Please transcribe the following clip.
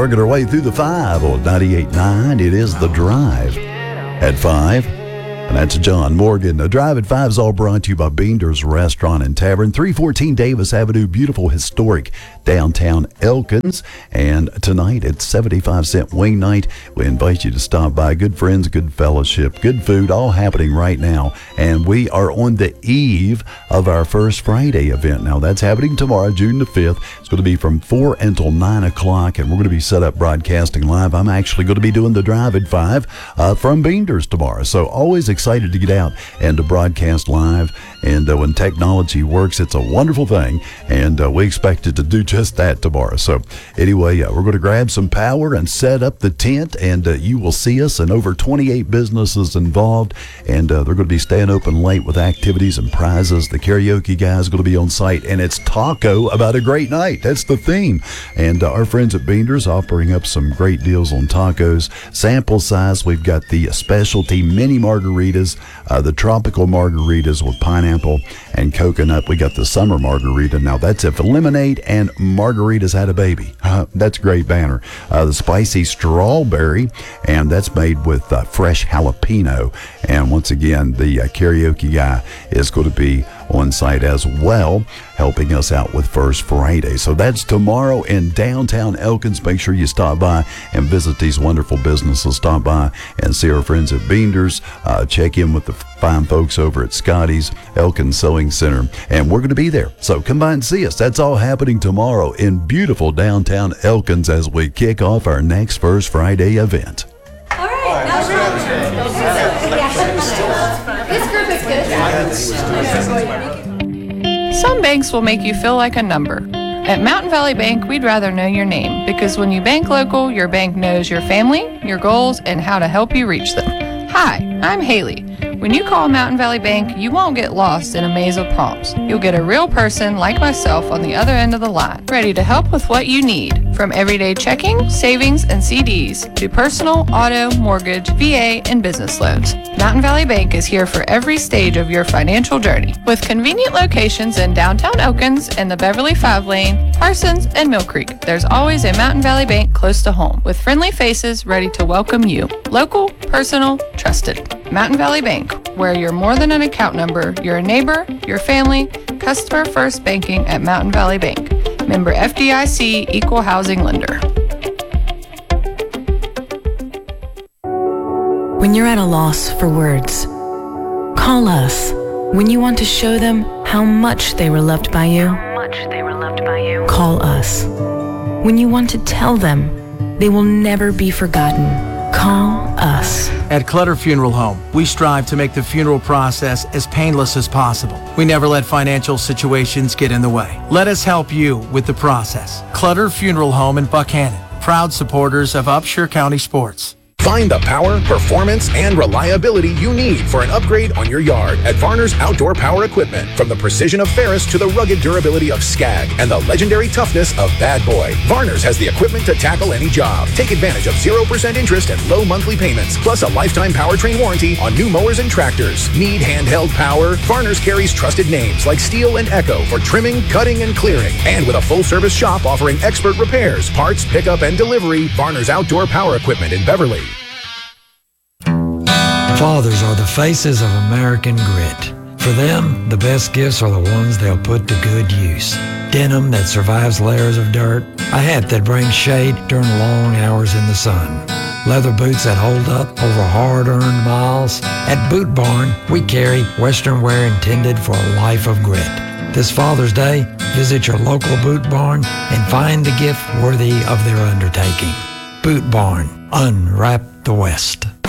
working our way through the 5 on 98.9. It is The Drive at 5. And that's John Morgan. The Drive at 5 is all brought to you by Beender's Restaurant and Tavern, 314 Davis Avenue, beautiful, historic downtown Elkins. And tonight it's 75-cent wing night. We invite you to stop by. Good friends, good fellowship, good food, all happening right now. And we are on the eve of our First Friday event. Now, that's happening tomorrow, June the 5th. It's going to be from 4 until 9 o'clock, and we're going to be set up broadcasting live. I'm actually going to be doing the Drive at 5 from Beender's tomorrow. So always excited to get out and to broadcast live. And when technology works, it's a wonderful thing. And we expect it to do just that tomorrow. So anyway, we're going to grab some power and set up the tent, and you will see us, and over 28 businesses involved. And they're going to be staying open late with activities and prizes. The karaoke guys are going to be on site, and it's taco about a great night. That's the theme. And our friends at Beender's offering up some great deals on tacos. Sample size, we've got the specialty mini margaritas, the tropical margaritas with pineapple and coconut. We got the summer margarita. Now, that's if lemonade and margaritas had a baby. That's a great banner. The spicy strawberry, and that's made with fresh jalapeno. And once again, the karaoke guy is going to be on site as well, helping us out with First Friday. So that's tomorrow in downtown Elkins. Make sure you stop by and visit these wonderful businesses. Stop by and see our friends at Beender's. Check in with the fine folks over at Scotty's Elkins Sewing Center, and we're going to be there. So come by and see us. That's all happening tomorrow in beautiful downtown Elkins as we kick off our next First Friday event. All right, now this group is good. Some banks will make you feel like a number. At Mountain Valley Bank, we'd rather know your name, because when you bank local, your bank knows your family, your goals, and how to help you reach them. Hi, I'm Haley. When you call Mountain Valley Bank, you won't get lost in a maze of prompts. You'll get a real person like myself on the other end of the line, ready to help with what you need, from everyday checking, savings, and CDs to personal, auto, mortgage, VA, and business loans. Mountain Valley Bank is here for every stage of your financial journey. With convenient locations in downtown Elkins and the Beverly 5 Lane, Parsons, and Mill Creek, there's always a Mountain Valley Bank close to home, with friendly faces ready to welcome you. Local, personal, trusted. Mountain Valley Bank, where you're more than an account number, you're a neighbor, your family, customer first banking at Mountain Valley Bank. Member FDIC, equal housing lender. When you're at a loss for words, call us. When you want to show them how much they were loved by you, call us. When you want to tell them they will never be forgotten, call us. At Clutter Funeral Home, we strive to make the funeral process as painless as possible. We never let financial situations get in the way. Let us help you with the process. Clutter Funeral Home in Buckhannon, proud supporters of Upshur County sports. Find the power, performance, and reliability you need for an upgrade on your yard at Varner's Outdoor Power Equipment. From the precision of Ferris to the rugged durability of Skag and the legendary toughness of Bad Boy, Varner's has the equipment to tackle any job. Take advantage of 0% interest and low monthly payments, plus a lifetime powertrain warranty on new mowers and tractors. Need handheld power? Varner's carries trusted names like Steel and Echo for trimming, cutting, and clearing. And with a full-service shop offering expert repairs, parts, pickup, and delivery, Varner's Outdoor Power Equipment in Beverly. Fathers are the faces of American grit. For them, the best gifts are the ones they'll put to good use. Denim that survives layers of dirt, a hat that brings shade during long hours in the sun, leather boots that hold up over hard-earned miles. At Boot Barn, we carry Western wear intended for a life of grit. This Father's Day, visit your local Boot Barn and find a gift worthy of their undertaking. Boot Barn, unwrap the West.